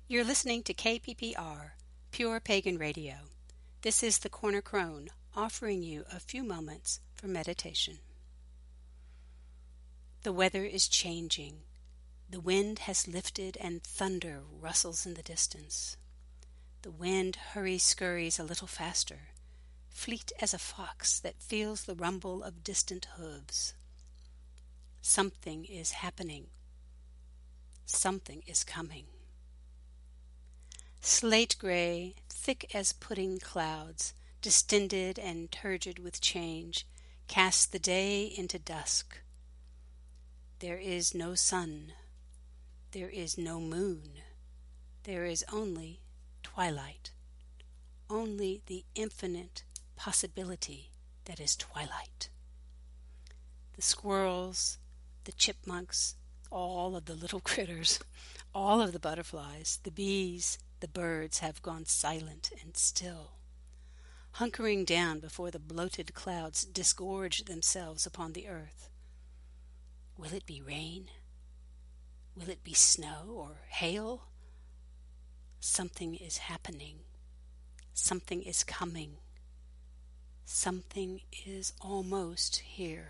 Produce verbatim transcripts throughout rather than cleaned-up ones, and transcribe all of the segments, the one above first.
You're listening to K P P R, Pure Pagan Radio. This is the Corner Crone, offering you a few moments for meditation. The weather is changing. The wind has lifted and thunder rustles in the distance. The wind hurry-scurries a little faster, fleet as a fox that feels the rumble of distant hooves. Something is happening. Something is coming. Slate gray, thick as pudding clouds, distended and turgid with change, cast the day into dusk. There is no sun. There is no moon. There is only twilight. Only the infinite possibility that is twilight. The squirrels, the chipmunks, all of the little critters, all of the butterflies, the bees, the birds have gone silent and still, hunkering down before the bloated clouds disgorge themselves upon the earth. Will it be rain? Will it be snow or hail? Something is happening. Something is coming. Something is almost here.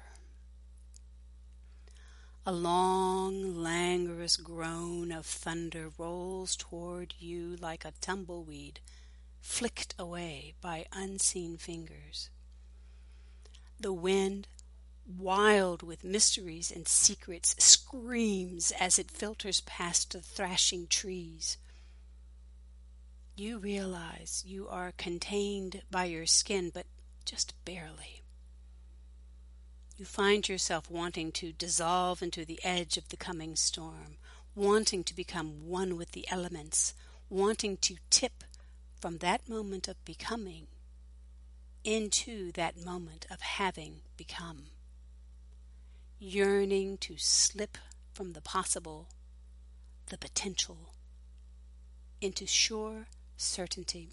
A long, languorous groan of thunder rolls toward you like a tumbleweed flicked away by unseen fingers. The wind, wild with mysteries and secrets, screams as it filters past the thrashing trees. You realize you are contained by your skin, but just barely. You find yourself wanting to dissolve into the edge of the coming storm, wanting to become one with the elements, wanting to tip from that moment of becoming into that moment of having become, yearning to slip from the possible, the potential, into sure certainty.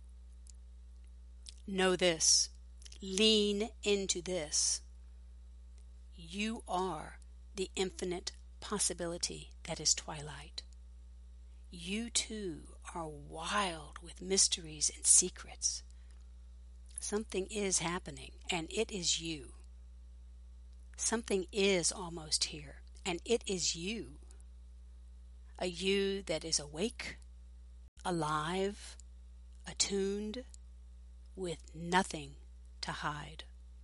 Know this, lean into this. You are the infinite possibility that is twilight. You too are wild with mysteries and secrets. Something is happening, and it is you. Something is almost here, and it is you. A you that is awake, alive, attuned, with nothing to hide.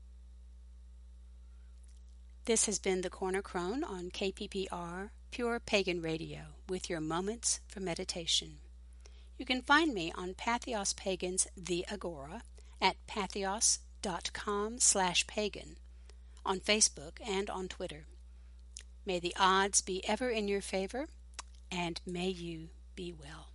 This has been the Corner Crone on K P P R, Pure Pagan Radio, with your moments for meditation. You can find me on Patheos Pagan's The Agora at patheos.com slash pagan, on Facebook and on Twitter. May the odds be ever in your favor, and may you be well.